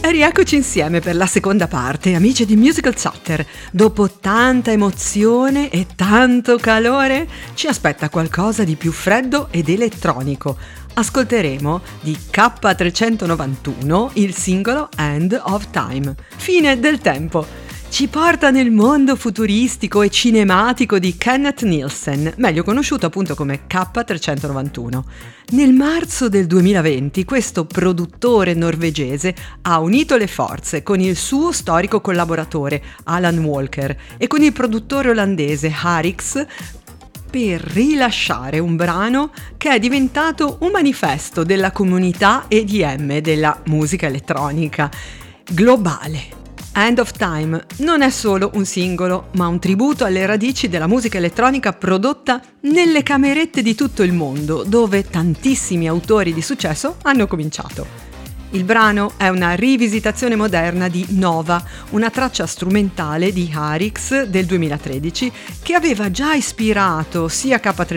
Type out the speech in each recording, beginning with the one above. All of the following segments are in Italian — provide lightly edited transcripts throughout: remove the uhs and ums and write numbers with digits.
E rieccoci insieme per la seconda parte, amici di Musical Chatter. Dopo tanta emozione e tanto calore, ci aspetta qualcosa di più freddo ed elettronico. Ascolteremo di K391 il singolo End of Time, fine del tempo. Ci porta nel mondo futuristico e cinematico di Kenneth Nielsen, meglio conosciuto appunto come K391. Nel marzo del 2020 questo produttore norvegese ha unito le forze con il suo storico collaboratore Alan Walker e con il produttore olandese Harix per rilasciare un brano che è diventato un manifesto della comunità EDM della musica elettronica globale. End of Time non è solo un singolo, ma un tributo alle radici della musica elettronica prodotta nelle camerette di tutto il mondo, dove tantissimi autori di successo hanno cominciato. Il brano è una rivisitazione moderna di Nova, una traccia strumentale di Harix del 2013 che aveva già ispirato sia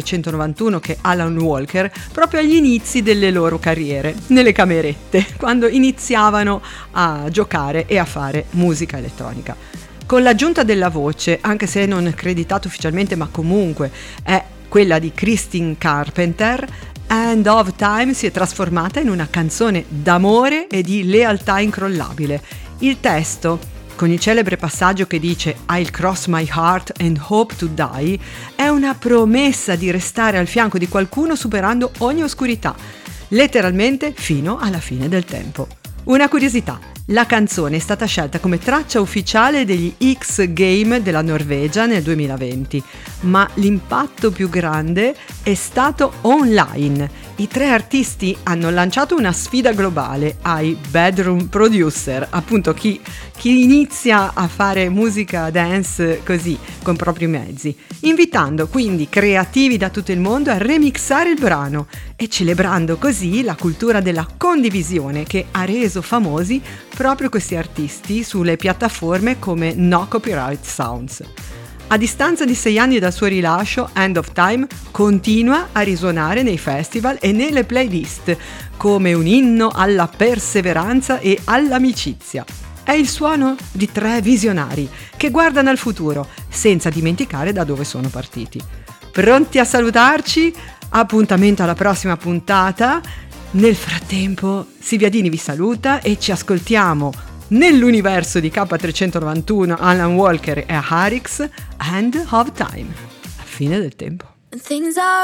K391 che Alan Walker proprio agli inizi delle loro carriere, nelle camerette, quando iniziavano a giocare e a fare musica elettronica. Con l'aggiunta della voce, anche se non accreditato ufficialmente ma comunque è quella di Christine Carpenter, End of Time si è trasformata in una canzone d'amore e di lealtà incrollabile. Il testo, con il celebre passaggio che dice I'll cross my heart and hope to die, è una promessa di restare al fianco di qualcuno superando ogni oscurità, letteralmente fino alla fine del tempo. Una curiosità, la canzone è stata scelta come traccia ufficiale degli X Games della Norvegia nel 2020, ma l'impatto più grande è stato online. I tre artisti hanno lanciato una sfida globale ai bedroom producer, appunto chi inizia a fare musica dance così, con propri mezzi, invitando quindi creativi da tutto il mondo a remixare il brano e celebrando così la cultura della condivisione che ha reso famosi proprio questi artisti sulle piattaforme come No Copyright Sounds. A distanza di 6 anni dal suo rilascio, End of Time continua a risuonare nei festival e nelle playlist come un inno alla perseveranza e all'amicizia. È il suono di tre visionari che guardano al futuro senza dimenticare da dove sono partiti. Pronti a salutarci? Appuntamento alla prossima puntata. Nel frattempo, Silvia Dini vi saluta e ci ascoltiamo nell'universo di K391, Alan Walker e Harix, End of Time, la fine del tempo.